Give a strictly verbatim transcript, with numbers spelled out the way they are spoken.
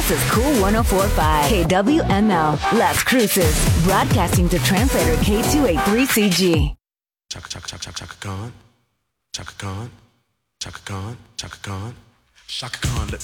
This is Cool one oh four point five K W M L, Las Cruces, broadcasting to translator K two eighty-three C G. Chaka chaka chaka chaka Khan, Chaka Khan, Chaka Khan, Chaka Khan, Chaka Khan. Let